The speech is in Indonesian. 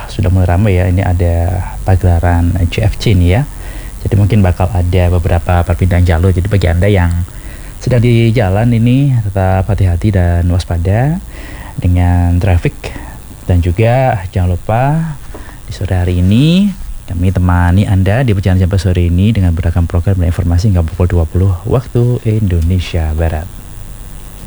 sudah mulai ramai ya. Ini ada pagelaran CFC nih ya. Jadi mungkin bakal ada beberapa perpindahan jalur. Jadi bagi Anda yang sedang di jalan ini tetap hati-hati dan waspada dengan traffic. Dan juga jangan lupa di sore hari ini kami temani Anda di perjalanan sampai sore ini dengan beragam program dan informasi hingga pukul 20 waktu Indonesia Barat.